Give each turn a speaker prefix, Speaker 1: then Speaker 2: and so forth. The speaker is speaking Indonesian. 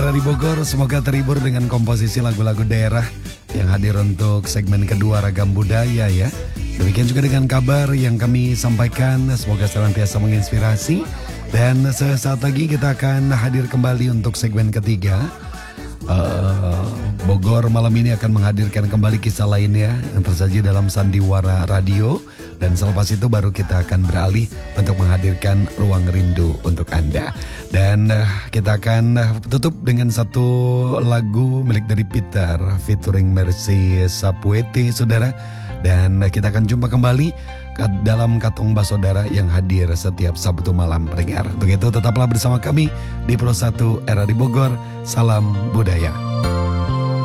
Speaker 1: era di Bogor, semoga terhibur dengan komposisi lagu-lagu daerah yang hadir untuk segmen kedua Ragam Budaya ya. Demikian juga dengan kabar yang kami sampaikan, semoga senantiasa menginspirasi. Dan sesaat lagi kita akan hadir kembali untuk segmen ketiga. Bogor malam ini akan menghadirkan kembali kisah lainnya yang tersaji dalam Sandiwara Radio. Dan selepas itu baru kita akan beralih untuk menghadirkan Ruang Rindu untuk Anda. Dan kita akan tutup dengan satu lagu milik dari Peter featuring Mercy Sapuete, saudara. Dan kita akan jumpa kembali dalam Katong Basodara yang hadir setiap Sabtu malam, pendengar. Begitu, tetaplah bersama kami di Pro 1 Era di Bogor. Salam budaya.